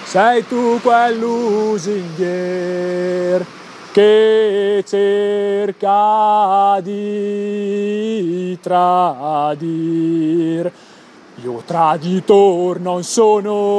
sei tu quel lusinghier che cerca di tradir. Io traditor non sono.